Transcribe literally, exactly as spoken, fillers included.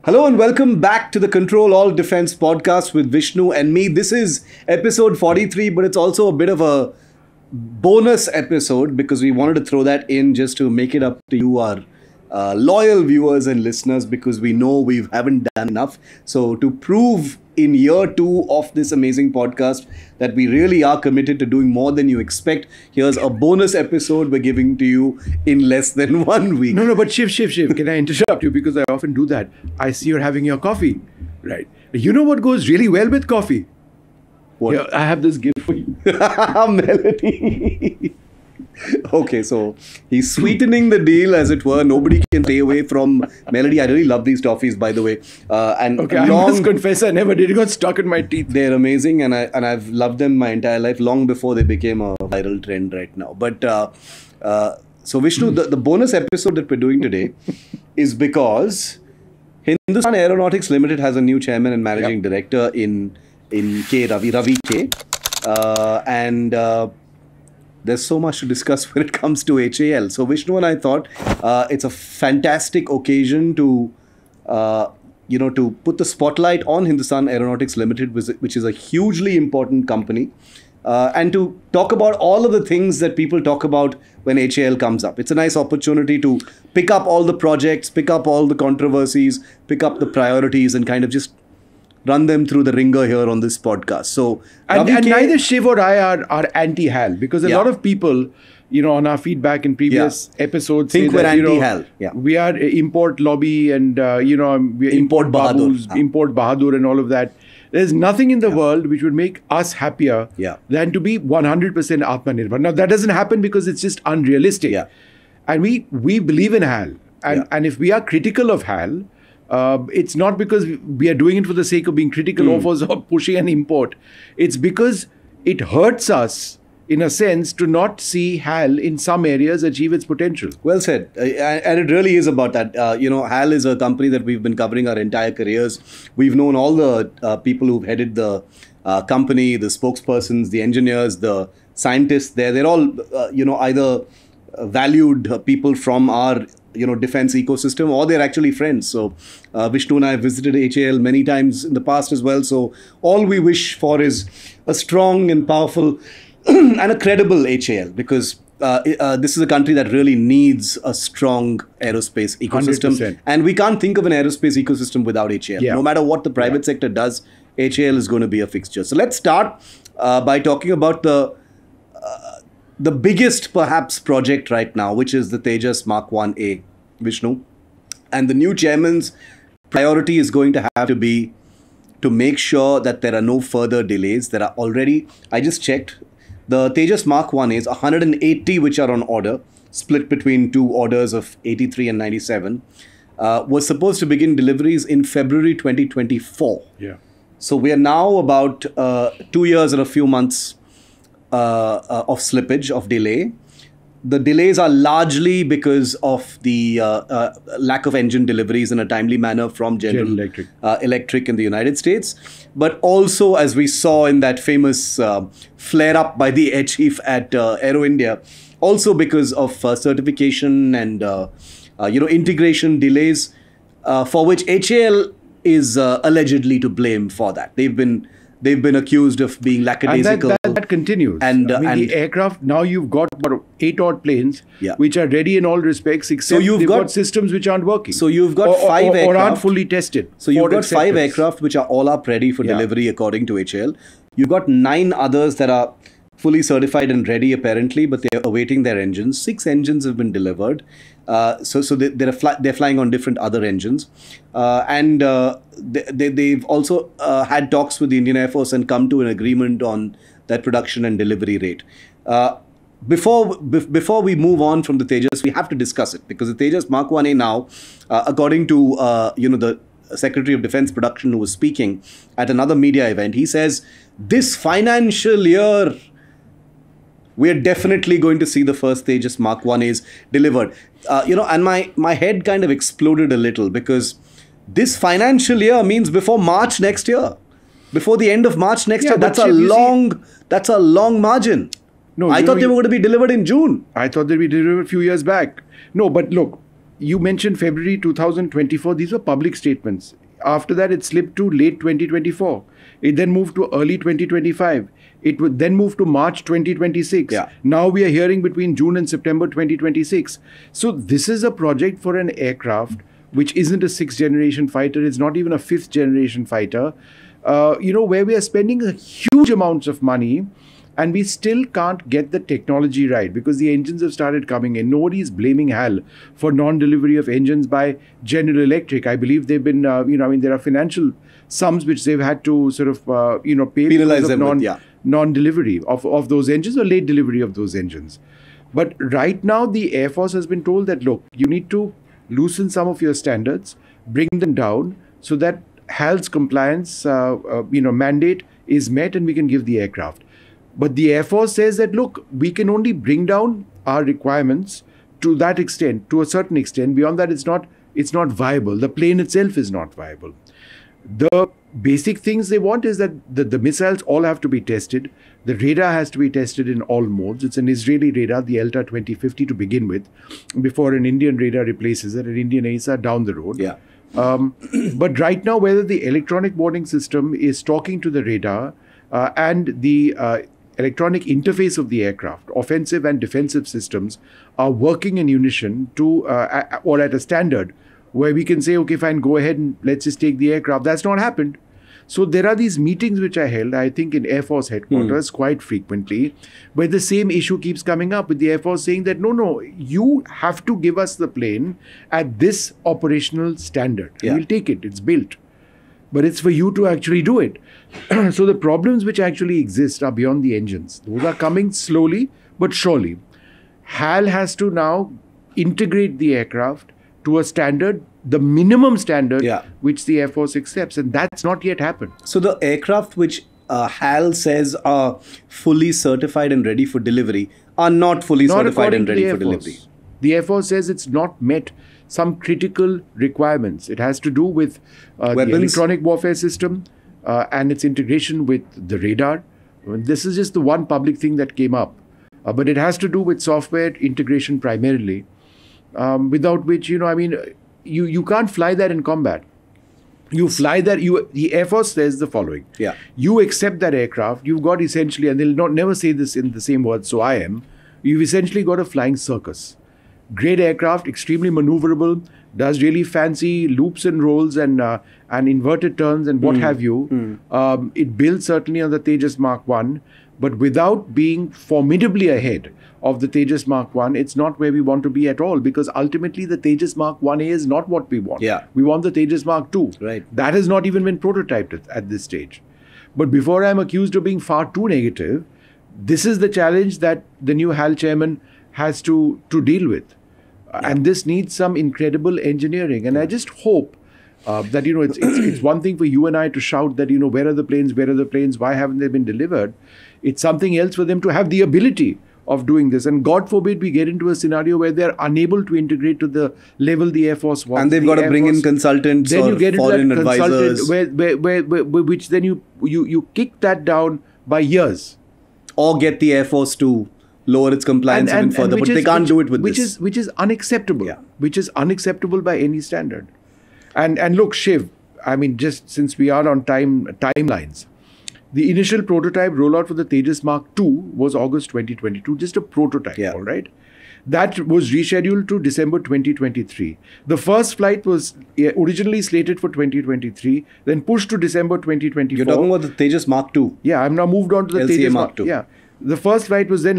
Hello and welcome back to the Control All Defense podcast with Vishnu and me. This is episode forty-three, but it's also a bit of a bonus episode because we wanted to throw that in just to make it up to you, our uh, loyal viewers and listeners, because we know we haven't done enough. So to prove in year two of this amazing podcast that we really are committed to doing more than you expect, here's a bonus episode we're giving to you in less than one week. No, no, but Shiv, Shiv, Shiv, can I interrupt you? Because I often do that. I see you're having your coffee, right? You know what goes really well with coffee? What? Yeah, I have this gift for you. Melody. Okay, so he's sweetening the deal, as it were. Nobody can stay away from Melody. I really love these toffees, by the way. Uh, and Okay, I long, must confess I never did. It got stuck in my teeth. they're amazing, and I and I've loved them my entire life, long before they became a viral trend right now. But uh, uh, so Vishnu, the, the bonus episode that we're doing today is because Hindustan Aeronautics Limited has a new chairman and managing Yep. director in in K Ravi Ravi K, uh, and. Uh, There's so much to discuss when it comes to H A L. So Vishnu and I thought uh, it's a fantastic occasion to, uh, you know, to put the spotlight on Hindustan Aeronautics Limited, which is a hugely important company, uh, and to talk about all of the things that people talk about when H A L comes up. It's a nice opportunity to pick up all the projects, pick up all the controversies, pick up the priorities, and kind of just run them through the ringer here on this podcast. So, And, Ravi and K- neither Shiv or I are, are anti-HAL because a Yeah. lot of people, you know, on our feedback in previous episodes Think say we're that, you know, anti-HAL. Yeah. we are a import lobby and, uh, you know, we're Import Bahadur. babus, Ah. import Bahadur and all of that. There's nothing in the world which would make us happier Yeah. than to be one hundred percent Atmanirbhar. Now, that doesn't happen because it's just unrealistic. Yeah. And we, we believe in HAL. And, Yeah. and if we are critical of HAL, uh, it's not because we are doing it for the sake of being critical Hmm. of or pushing an import. It's because it hurts us, in a sense, to not see HAL in some areas achieve its potential. Well said. Uh, and it really is about that. Uh, you know, HAL is a company that we've been covering our entire careers. We've known all the uh, people who've headed the uh, company, the spokespersons, the engineers, the scientists there. They're all, uh, you know, either uh, valued uh, people from our, you know, defense ecosystem, or they're actually friends. So uh, Vishnu and I have visited H A L many times in the past as well. So all we wish for is a strong and powerful and a credible H A L, because uh, uh, this is a country that really needs a strong aerospace ecosystem. one hundred percent. And we can't think of an aerospace ecosystem without H A L. Yeah. No matter what the private Yeah. sector does, H A L is going to be a fixture. So let's start uh, by talking about the uh, the biggest perhaps project right now, which is the Tejas Mark one A, Vishnu. And the new chairman's priority is going to have to be to make sure that there are no further delays. There are already, I just checked, the Tejas Mark one A is one hundred eighty which are on order, split between two orders of eighty-three and ninety-seven, uh, was supposed to begin deliveries in February twenty twenty-four. Yeah. So we are now about uh, two years and a few months uh, uh, of slippage, of delay. The delays are largely because of the uh, uh, lack of engine deliveries in a timely manner from General, General Electric. Uh, Electric in the United States. But also, as we saw in that famous uh, flare-up by the air chief at uh, Aero India, also because of uh, certification and uh, uh, you know, integration delays, uh, for which H A L is uh, allegedly to blame for that. They've been they've been accused of being And that, lackadaisical. that, that continues. And, uh, I mean, and- the aircraft, now you've got about eight odd planes, Yeah. which are ready in all respects, except you've they've got- got, systems which aren't working. So you've got or, or- five or, or aren't aircraft. fully tested. So you've for got five acceptance. aircraft which are all up ready for Yeah. delivery according to H A L. You've got nine others that are fully certified and ready apparently, but they're awaiting their engines. Six engines have been delivered. Uh, so so they, they're, fly, they're flying on different other engines. Uh, and uh, they, they, they've also uh, had talks with the Indian Air Force and come to an agreement on that production and delivery rate. Uh, Before bef- before we move on from the Tejas, we have to discuss it, because the Tejas Mark one A now, uh, according to uh, you know the Secretary of Defense Production who was speaking at another media event, he says this financial year we're definitely going to see the first Tejas Mark one A's delivered. Uh, you know, and my my head kind of exploded a little, because this financial year means before March next year, before the end of March next Yeah, year. but That's a Shiv, you see- long. That's a long margin. No, I you thought know, they you- were going to be delivered in June. I thought that we did it a few years back. No, but look, you mentioned February two thousand twenty-four. These were public statements. After that, it slipped to late twenty twenty-four. It then moved to early twenty twenty-five. It would then move to March twenty twenty-six. Yeah. Now we are hearing between June and September twenty twenty-six. So this is a project for an aircraft which isn't a sixth generation fighter. It's not even a fifth generation fighter. Uh, you know, where we are spending a huge amounts of money and we still can't get the technology right because the engines have started coming in. Nobody is blaming H A L for non-delivery of engines by General Electric. I believe they've been, uh, you know, I mean, there are financial sums which they've had to sort of, uh, you know, pay Penalize because of them with, non, yeah. non-delivery of, of those engines or late delivery of those engines. But right now, the Air Force has been told that, look, you need to loosen some of your standards, bring them down so that H A L's compliance, uh, uh, you know, mandate is met and we can give the aircraft. But the Air Force says that, look, we can only bring down our requirements to that extent, to a certain extent. Beyond that, it's not, it's not viable. The plane itself is not viable. The basic things they want is that the, the missiles all have to be tested. The radar has to be tested in all modes. It's an Israeli radar, the ELTA twenty fifty to begin with, before an Indian radar replaces it, an Indian A E S A down the road. Yeah. Um, but right now, whether the electronic warning system is talking to the radar uh, and the uh, electronic interface of the aircraft, offensive and defensive systems, are working in unison to uh, a- or at a standard where we can say, okay, fine, go ahead and let's just take the aircraft. That's not happened. So there are these meetings which are held, I think, in Air Force headquarters mm. quite frequently, where the same issue keeps coming up with the Air Force saying that, no, no, you have to give us the plane at this operational standard. Yeah. We'll take it. It's built. But it's for you to actually do it. So the problems which actually exist are beyond the engines. Those are coming slowly but surely. H A L has to now integrate the aircraft to a standard, the minimum standard Yeah. which the Air Force accepts. And that's not yet happened. So the aircraft which uh, H A L says are fully certified and ready for delivery are not fully Not certified according and to ready the for Air delivery. Force. The Air Force says it's not met some critical requirements. It has to do with uh, the Weapons. electronic warfare system uh, and its integration with the radar. This is just the one public thing that came up. Uh, but it has to do with software integration primarily, um, without which, you know, I mean, you, you can't fly that in combat. You fly that, you, the Air Force says the following. Yeah. You accept that aircraft, you've got essentially, and they'll not never say this in the same words, so I am, you've essentially got a flying circus. Great aircraft, extremely maneuverable, does really fancy loops and rolls and uh, and inverted turns and what mm. have you. Mm. Um, it builds certainly on the Tejas Mark one, but without being formidably ahead of the Tejas Mark one, it's not where we want to be at all, because ultimately the Tejas Mark one A is not what we want. Yeah. We want the Tejas Mark two. Right. That has not even been prototyped at, at this stage. But before I'm accused of being far too negative, this is the challenge that the new H A L chairman has to, to deal with. Yeah. And this needs some incredible engineering. And I just hope uh, that, you know, it's, it's it's one thing for you and I to shout that, you know, where are the planes, where are the planes, why haven't they been delivered? It's something else for them to have the ability of doing this. And God forbid we get into a scenario where they're unable to integrate to the level the Air Force wants. And they've the got to Air bring Force, in consultants then or you get into foreign that advisors. consultant where, where, where, where, where, which then you, you, you kick that down by years. Or get the Air Force to lower its compliance And- and- even further. and But which they is- can't which- do it with which this. Is, which is unacceptable. Yeah. Which is unacceptable by any standard. And and look, Shiv, I mean, just since we are on time timelines, the initial prototype rollout for the Tejas Mark two was August twenty twenty-two, just a prototype, Yeah. all right? That was rescheduled to December twenty twenty-three. The first flight was eh, originally slated for twenty twenty-three, then pushed to December twenty twenty-four. You're talking about the Tejas Mark two. Yeah, I'm now moved on to the L C A Tejas Mark two. Yeah. The first flight was then